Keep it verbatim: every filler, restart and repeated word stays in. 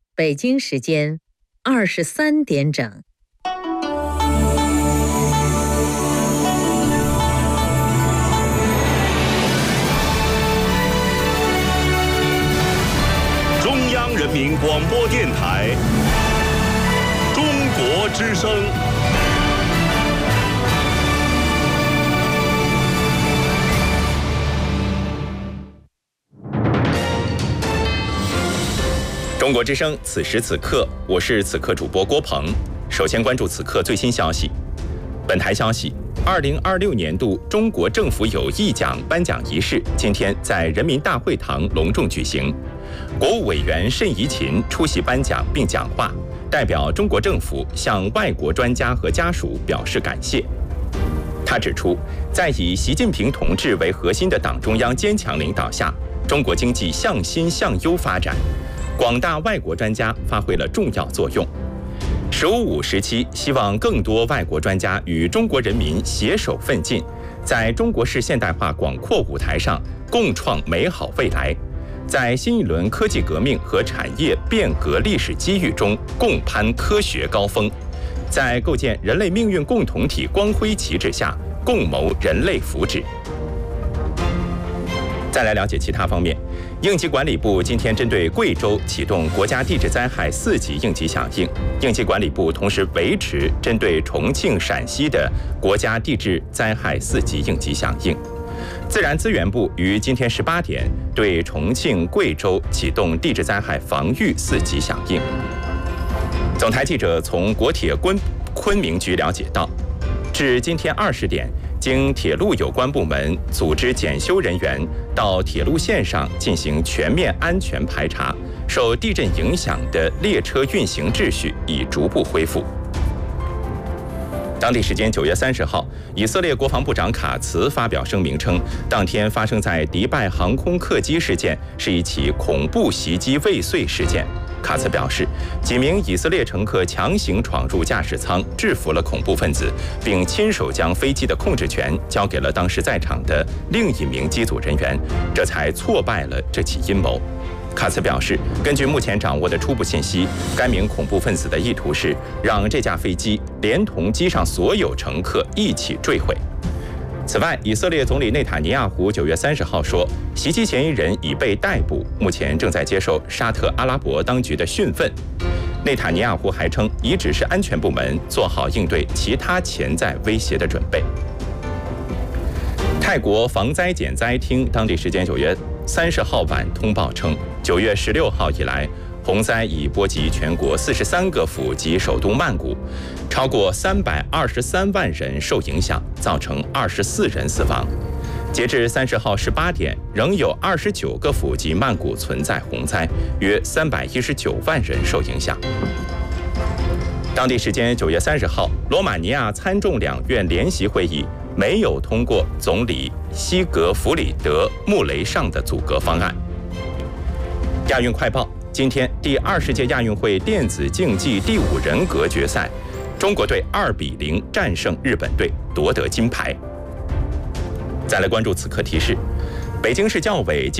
北京时间二十三点整。 中央人民广播电台中国之声。中国之声，此时此刻，我是此刻主播郭鹏。首先关注此刻最新消息。本台消息，二零二六年度中国政府友谊奖颁奖仪式今天在人民大会堂隆重举行。国务委员谌贻琴出席颁奖并讲话，代表中国政府向外国专家和家属表示感谢。他指出，在以习近平同志为核心的党中央坚强领导下，中国经济向新向优发展。广大外国专家发挥了重要作用。十五五时期，希望更多外国专家与中国人民携手奋进，在中国式现代化广阔舞台上共创美好未来，在新一轮科技革命和产业变革历史机遇中共攀科学高峰，在构建人类命运共同体光辉旗帜下共谋人类福祉。再来了解其他方面，应急管理部今天针对贵州启动国家地质灾害四级应急响应。应急管理部同时维持针对重庆、陕西的国家地质灾害四级应急响应。自然资源部于今天十八点对重庆、贵州启动地质灾害防御四级响应。总台记者从国铁昆昆明局了解到，至今天二十点。经铁路有关部门组织检修人员到铁路线上进行全面安全排查，受地震影响的列车运行秩序已逐步恢复。当地时间九月三十号，以色列国防部长卡茨发表声明称，当天发生在迪拜航空客机事件是一起恐怖袭击未遂事件。卡茨表示，几名以色列乘客强行闯入驾驶舱，制服了恐怖分子，并亲手将飞机的控制权交给了当时在场的另一名机组人员，这才挫败了这起阴谋。卡茨表示，根据目前掌握的初步信息，该名恐怖分子的意图是让这架飞机连同机上所有乘客一起坠毁。此外，以色列总理内塔尼亚胡九月三十号说，袭击嫌疑人已被逮捕，目前正在接受沙特阿拉伯当局的讯问。内塔尼亚胡还称，已指示安全部门做好应对其他潜在威胁的准备。泰国防灾减灾厅当地时间九月三十号晚通报称，九月十六号以来，洪灾已波及全国四十三个府及首都曼谷，超过三百二十三万人受影响，造成二十四人死亡。截至三十号十八点，仍有二十九个府及曼谷存在洪灾，约三百一十九万人受影响。当地时间九月三十号，罗马尼亚参众两院联席会议没有通过总理西格弗里德·穆雷尚的阻隔方案。亚运快报。今天，第二十届亚运会电子竞技第五人格决赛，中国队二比零战胜日本队，夺得金牌。再来关注此刻提示：北京市教委近